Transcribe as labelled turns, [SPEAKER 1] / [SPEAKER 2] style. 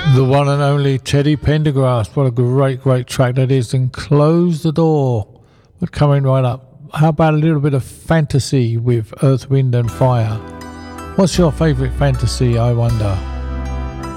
[SPEAKER 1] The one and only Teddy Pendergrass. What a great track that is. And Close the Door. But coming right up, how about a little bit of fantasy with Earth, Wind and Fire? What's your favourite fantasy, I wonder?